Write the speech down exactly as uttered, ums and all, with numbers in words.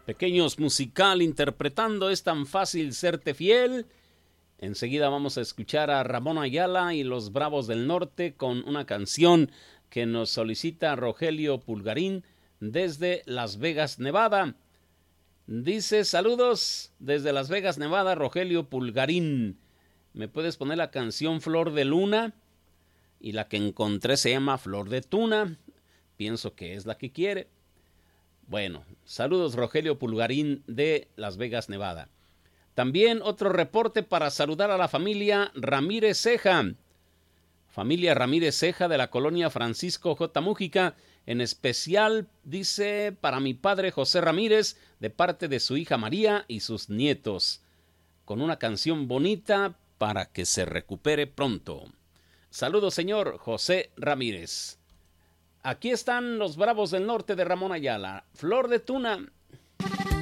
Pequeños Musical interpretando Es tan fácil serte fiel. Enseguida vamos a escuchar a Ramón Ayala y los Bravos del Norte con una canción que nos solicita Rogelio Pulgarín desde Las Vegas, Nevada. Dice, saludos desde Las Vegas, Nevada, Rogelio Pulgarín. ¿Me puedes poner la canción Flor de Luna? Y la que encontré se llama Flor de Tuna. Pienso que es la que quiere. Bueno, saludos Rogelio Pulgarín de Las Vegas, Nevada. También otro reporte para saludar a la familia Ramírez Ceja. Familia Ramírez Ceja de la colonia Francisco J. Mújica. En especial, dice, para mi padre José Ramírez, de parte de su hija María y sus nietos. Con una canción bonita para que se recupere pronto. Saludos, señor José Ramírez. Aquí están los Bravos del Norte de Ramón Ayala. Flor de Tuna.